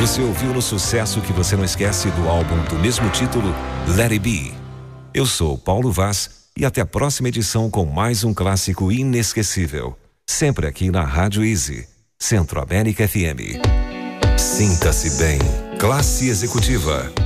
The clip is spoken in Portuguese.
Você ouviu no Sucesso que Você Não Esquece do álbum do mesmo título, Let It Be. Eu sou Paulo Vaz e até a próxima edição com mais um clássico inesquecível. Sempre aqui na Rádio Easy, Centro América FM. Sinta-se bem. Classe Executiva.